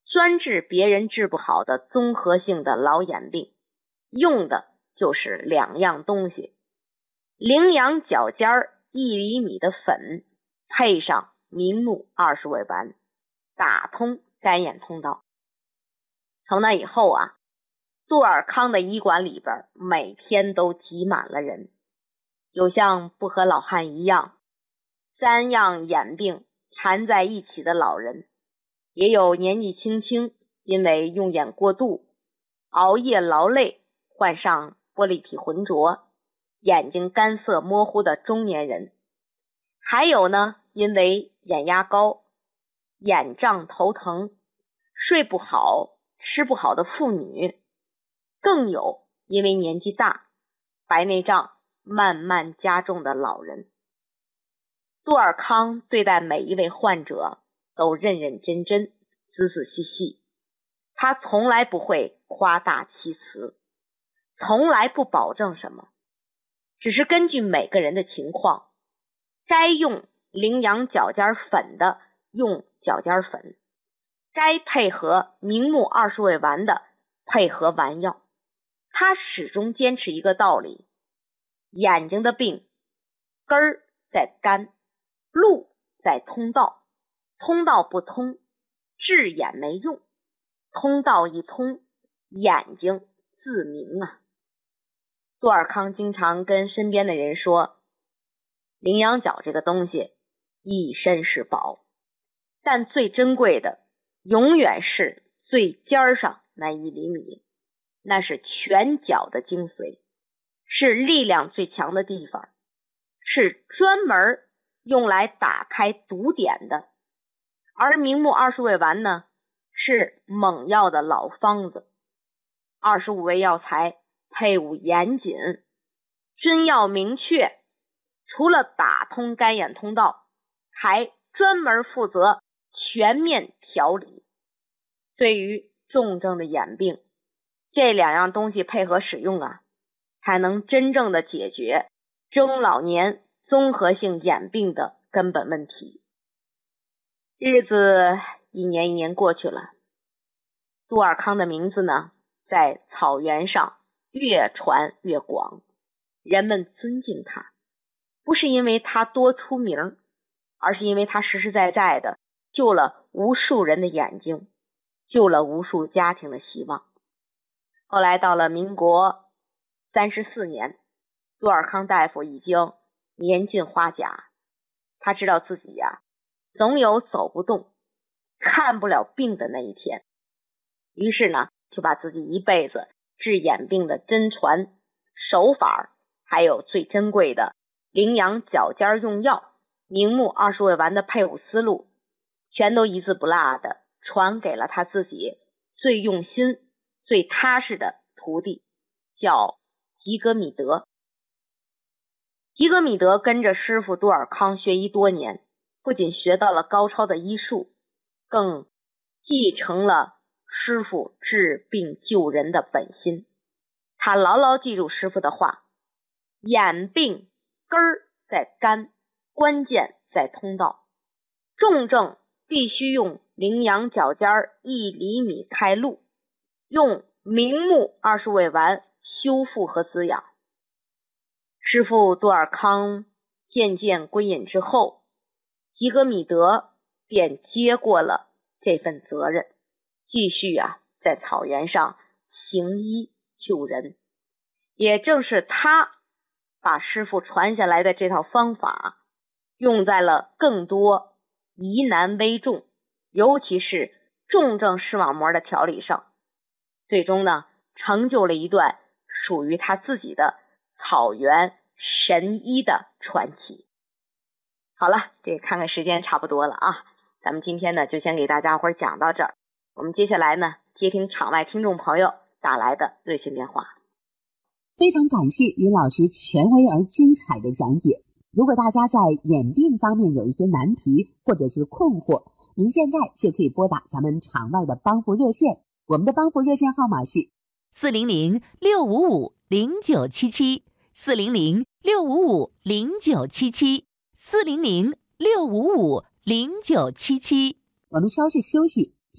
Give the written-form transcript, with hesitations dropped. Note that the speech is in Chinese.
专治别人治不好的综合性的老眼病，用的就是2样东西：羚羊角尖1厘米的粉，配上明目20味丸，打通干眼通道。从那以后啊，杜尔康的医馆里边每天都挤满了人，有像不和老汉一样3样眼病缠在一起的老人，也有年纪轻轻因为用眼过度、熬夜劳累患上玻璃体浑浊、眼睛干涩模糊的中年人，还有呢因为眼压高、眼胀头疼、睡不好、吃不好的妇女，更有因为年纪大、白内障慢慢加重的老人。杜尔康对待每一位患者都认认真真、仔仔细细，他从来不会夸大其词，从来不保证什么，只是根据每个人的情况，该用羚羊角尖粉的用角尖粉，该配合明目20味丸的配合丸药。他始终坚持一个道理：眼睛的病根儿在肝，路在通道，通道不通，治眼没用，通道一通，眼睛自明啊。杜尔康经常跟身边的人说，羚羊角这个东西一身是宝，但最珍贵的永远是最尖上那1厘米，那是全角的精髓，是力量最强的地方，是专门用来打开堵点的。而明目20味丸呢，是猛药的老方子，25味药材配伍严谨，针药明确，除了打通干眼通道，还专门负责全面调理。对于重症的眼病，这2样东西配合使用啊，才能真正的解决中老年综合性眼病的根本问题。日子一年一年过去了，杜尔康的名字呢，在草原上越传越广，人们尊敬他，不是因为他多出名，而是因为他实实在在的救了无数人的眼睛，救了无数家庭的希望。后来到了民国34年，杜尔康大夫已经年近花甲，他知道自己呀，总有走不动、看不了病的那一天，于是呢，就把自己一辈子治眼病的真传手法，还有最珍贵的羚羊角尖用药、明目20味丸的配伍思路，全都一字不落的传给了他自己最用心、最踏实的徒弟，叫吉格米德。吉格米德跟着师傅杜尔康学医多年，不仅学到了高超的医术，更继承了师傅治病救人的本心。他牢牢记住师傅的话，眼病根儿在肝，关键在通道，重症必须用羚羊角尖1厘米开路，用明目20味丸修复和滋养。师傅杜尔康渐渐归隐之后，吉格米德便接过了这份责任，继续在草原上行医救人。也正是他把师傅传下来的这套方法用在了更多疑难危重，尤其是重症视网膜的调理上，最终呢，成就了一段属于他自己的草原神医的传奇。好了，这看看时间差不多了啊，咱们今天呢就先给大家伙讲到这儿。我们接下来呢接听场外听众朋友打来的热线电话。 非常感谢尹老师权威而精彩的讲解。如果大家在眼病方面有一些难题或者是困惑，您现在就可以拨打咱们场外的帮扶热线，我们的帮扶热线号码是 400-655-0977 400-655-0977 400-655-0977。 我们稍事休息，